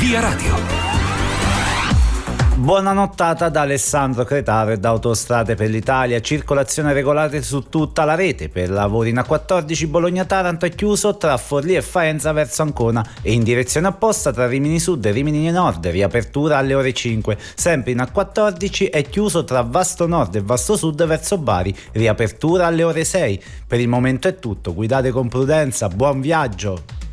Via Radio. Buona nottata da Alessandro Cretaro e da Autostrade per l'Italia. Circolazione regolare su tutta la rete. Per lavori in A14 Bologna-Taranto è chiuso tra Forlì e Faenza verso Ancona e in direzione opposta tra Rimini Sud e Rimini Nord, riapertura alle ore 5. Sempre in A14 è chiuso tra Vasto Nord e Vasto Sud verso Bari, riapertura alle ore 6. Per il momento è tutto, guidate con prudenza, buon viaggio!